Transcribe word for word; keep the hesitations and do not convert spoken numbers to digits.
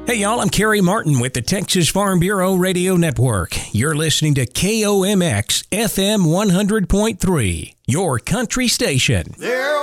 Hey, y'all, I'm Kerry Martin with the Texas Farm Bureau Radio Network. You're listening to K O M X F M one hundred point three, your country station. There